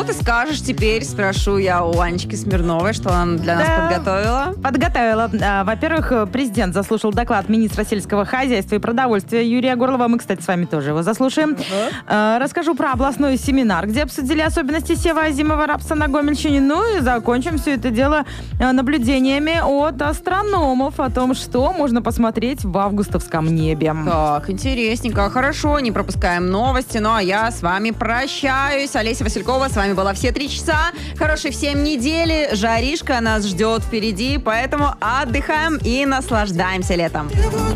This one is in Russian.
что ты скажешь теперь, спрошу я у Анечки Смирновой, что она для нас подготовила. Подготовила. Во-первых, президент заслушал доклад министра сельского хозяйства и продовольствия Юрия Горлова. Мы, кстати, с вами тоже его заслушаем. Расскажу про областной семинар, где обсудили особенности сева озимого рапса на Гомельщине. Ну и закончим все это дело наблюдениями от астрономов о том, что можно посмотреть в августовском небе. Так, интересненько. Хорошо, не пропускаем новости. Ну а я с вами прощаюсь. Олеся Василькова с вами была все 3 часа. Хорошей всем недели. Жаришка нас ждет впереди, поэтому отдыхаем и наслаждаемся летом.